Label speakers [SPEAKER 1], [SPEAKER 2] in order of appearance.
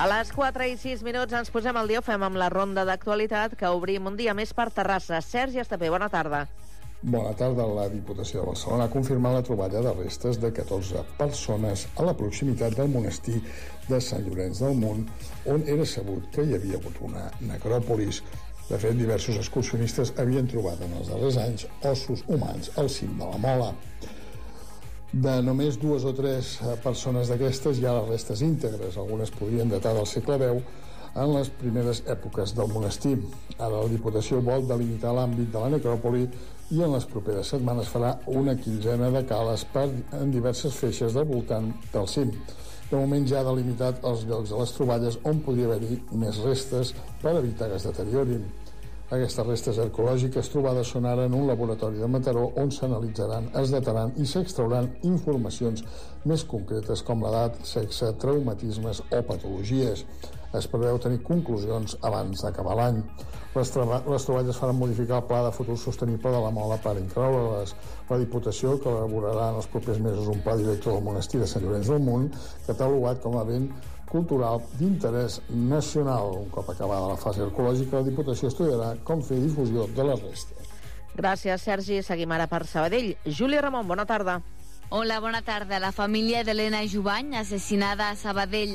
[SPEAKER 1] A les 4:06 ens posem al dia, ho fem amb la ronda d'actualitat, que obrim un dia més per Terrassa. Sergi Estapé, bona tarda.
[SPEAKER 2] Bona tarda. La Diputació de Barcelona ha confirmat la troballa de restes de 14 persones a la proximitat del monestir de Sant Llorenç del Munt, on era sabut que hi havia hagut una necròpolis. De fet, diversos excursionistes havien trobat en els darrers anys ossos humans al cim de la Mola. De només 2 o 3 persones d'aquestes hi ha les restes íntegres. Algunes podrien datar del segle X, en les primeres èpoques del monestir. Ara la Diputació vol delimitar l'àmbit de la necròpoli i en les properes setmanes farà una quinzena de cales en diverses feixes del voltant del cim. De moment ja ha delimitat els llocs de les troballes on podria haver-hi més restes per evitar que es deteriorin. Aquestes restes arqueològiques trobades són ara en un laboratori de Mataró, on s'analitzaran, es dataran i s'extrauran informacions més concretes com l'edat, sexe, traumatismes o patologies. Es preveu tenir conclusions abans d'acabar l'any. Les troballes faran modificar el Pla de Futur Sostenible de la Mola per incloure-les. La Diputació, que elaborarà en els propers mesos un pla director del monestir de Sant Llorenç del Munt, catalogat com a béns cultural d'interès nacional. Un cop acabada la fase arqueològica, la Diputació estudiarà com fer difusió de les restes.
[SPEAKER 1] Gràcies, Sergi. Seguim ara per Sabadell. Júlia Ramon, bona tarda.
[SPEAKER 3] Hola, bona tarda. La família d'Helena Jubany, assassinada a Sabadell